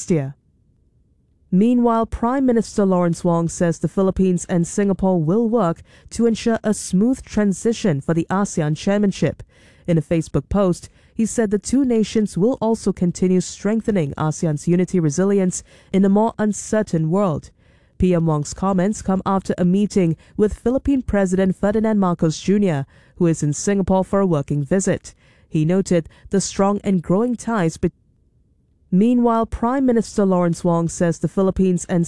last year. Meanwhile, Prime Minister Lawrence Wong says the Philippines and Singapore will work to ensure a smooth transition for the ASEAN chairmanship. In a Facebook post, he said the two nations will also continue strengthening ASEAN's unity resilience in a more uncertain world. PM Wong's comments come after a meeting with Philippine President Ferdinand Marcos Jr., who is in Singapore for a working visit. He noted the strong and growing ties between. Meanwhile, Prime Minister Lawrence Wong says the Philippines and